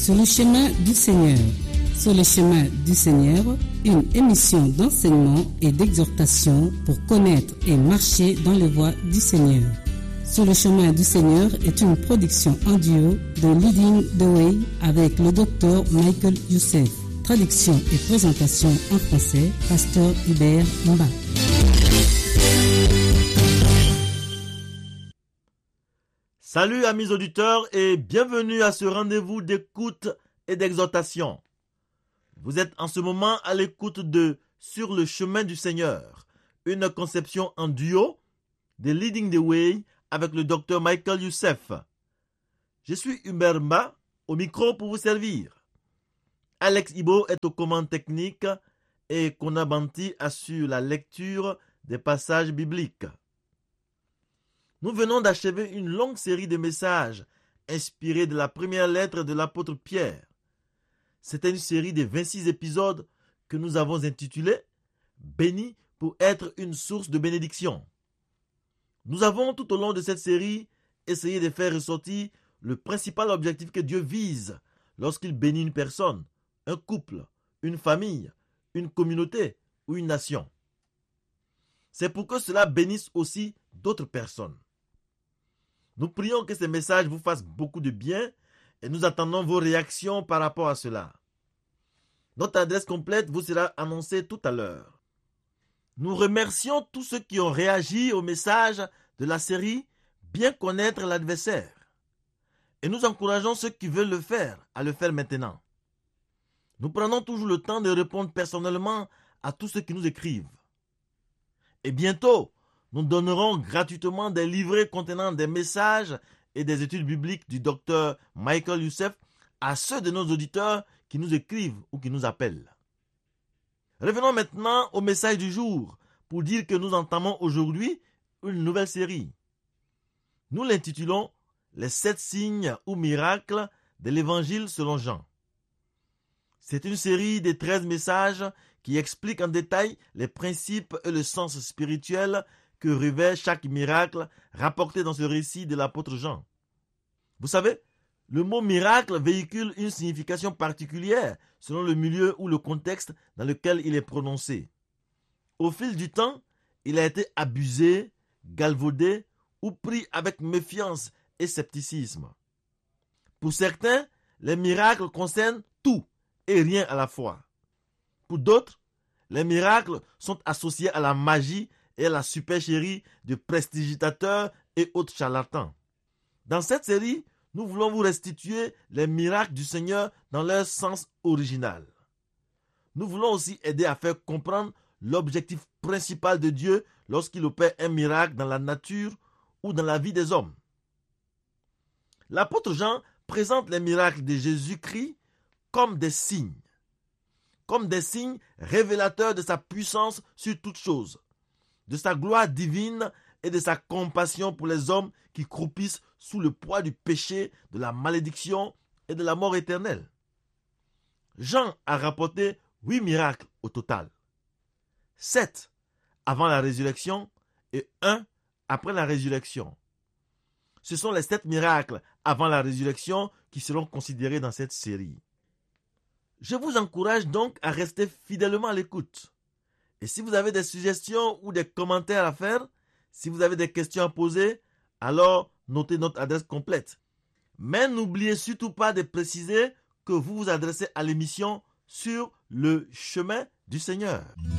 Sur le chemin du Seigneur. Sur le chemin du Seigneur, une émission d'enseignement et d'exhortation pour connaître et marcher dans les voies du Seigneur. Sur le chemin du Seigneur est une production en duo de Leading the Way avec le docteur Michael Youssef. Traduction et présentation en français, Pasteur Hubert Mba. Salut amis auditeurs et bienvenue à ce rendez-vous d'écoute et d'exhortation. Vous êtes en ce moment à l'écoute de Sur le chemin du Seigneur, une conception en duo de Leading the Way avec le docteur Michael Youssef. Je suis Hubert Mba, au micro pour vous servir. Alex Ibo est aux commandes techniques et Kona Banti assure la lecture des passages bibliques. Nous venons d'achever une longue série de messages inspirés de la première lettre de l'apôtre Pierre. C'était une série de 26 épisodes que nous avons intitulés « Béni pour être une source de bénédiction ». Nous avons tout au long de cette série essayé de faire ressortir le principal objectif que Dieu vise lorsqu'il bénit une personne, un couple, une famille, une communauté ou une nation. C'est pour que cela bénisse aussi d'autres personnes. Nous prions que ces messages vous fassent beaucoup de bien et nous attendons vos réactions par rapport à cela. Notre adresse complète vous sera annoncée tout à l'heure. Nous remercions tous ceux qui ont réagi au message de la série « Bien connaître l'adversaire » et nous encourageons ceux qui veulent le faire à le faire maintenant. Nous prenons toujours le temps de répondre personnellement à tous ceux qui nous écrivent. Et bientôt, nous donnerons gratuitement des livrets contenant des messages et des études bibliques du docteur Michael Youssef à ceux de nos auditeurs qui nous écrivent ou qui nous appellent. Revenons maintenant au message du jour pour dire que nous entamons aujourd'hui une nouvelle série. Nous l'intitulons « Les 7 signes ou miracles de l'Évangile selon Jean ». C'est une série de 13 messages qui expliquent en détail les principes et le sens spirituel que revêt chaque miracle rapporté dans ce récit de l'apôtre Jean. Vous savez, le mot miracle véhicule une signification particulière selon le milieu ou le contexte dans lequel il est prononcé. Au fil du temps, il a été abusé, galvaudé ou pris avec méfiance et scepticisme. Pour certains, les miracles concernent tout et rien à la fois. Pour d'autres, les miracles sont associés à la magie et à la supercherie de prestigitateurs et autres charlatans. Dans cette série, nous voulons vous restituer les miracles du Seigneur dans leur sens original. Nous voulons aussi aider à faire comprendre l'objectif principal de Dieu lorsqu'il opère un miracle dans la nature ou dans la vie des hommes. L'apôtre Jean présente les miracles de Jésus-Christ comme des signes révélateurs de sa puissance sur toutes choses, de sa gloire divine et de sa compassion pour les hommes qui croupissent sous le poids du péché, de la malédiction et de la mort éternelle. Jean a rapporté 8 miracles au total. 7 avant la résurrection et 1 après la résurrection. Ce sont les 7 miracles avant la résurrection qui seront considérés dans cette série. Je vous encourage donc à rester fidèlement à l'écoute. Et si vous avez des suggestions ou des commentaires à faire, si vous avez des questions à poser, alors notez notre adresse complète. Mais n'oubliez surtout pas de préciser que vous vous adressez à l'émission Sur le chemin du Seigneur.